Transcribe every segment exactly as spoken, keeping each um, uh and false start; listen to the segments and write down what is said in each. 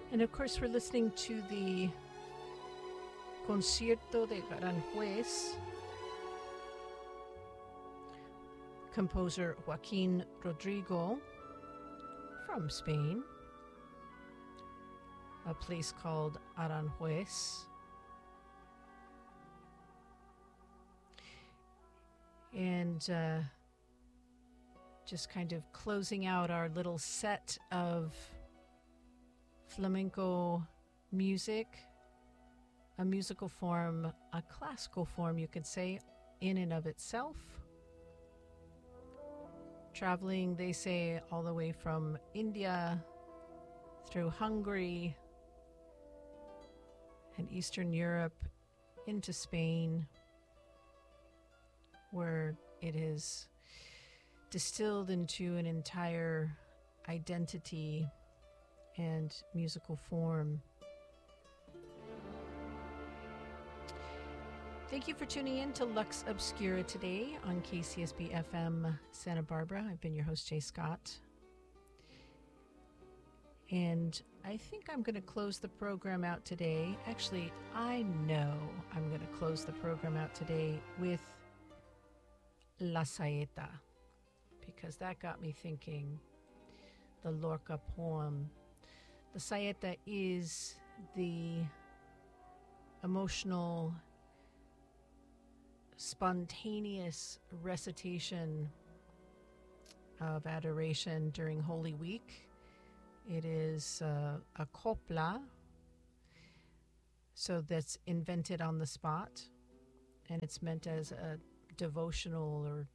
And of course, we're listening to the Concierto de Aranjuez, composer Joaquin Rodrigo from Spain, a place called Aranjuez. And uh, just kind of closing out our little set of flamenco music, a musical form, a classical form, you could say, in and of itself. Traveling, they say, all the way from India through Hungary and Eastern Europe into Spain, where it is distilled into an entire identity and musical form. Thank you for tuning in to Lux Obscura today on K C S B F M Santa Barbara. I've been your host, Jay Scott. And I think I'm going to close the program out today. Actually, I know I'm going to close the program out today with La Saeta, because that got me thinking, the Lorca poem. The Saeta is the emotional, spontaneous recitation of adoration during Holy Week. It is uh, a copla, so that's invented on the spot, and it's meant as a devotional, or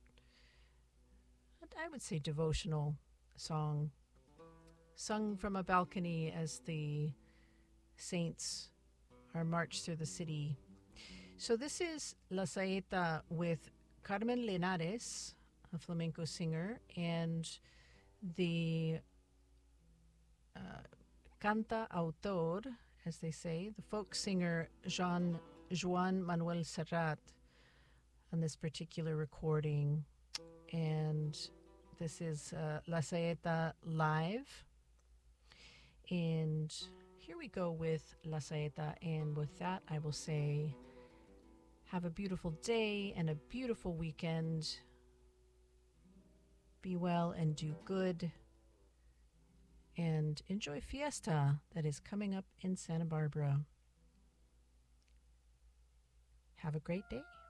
I would say devotional song, sung from a balcony as the saints are marched through the city. So this is La Saeta with Carmen Linares, a flamenco singer, and the uh, canta autor, as they say, the folk singer Jean Juan Manuel Serrat, on this particular recording. And this is uh, La Saeta live. And here we go with La Saeta. And with that, I will say, have a beautiful day and a beautiful weekend. Be well and do good. And enjoy Fiesta that is coming up in Santa Barbara. Have a great day.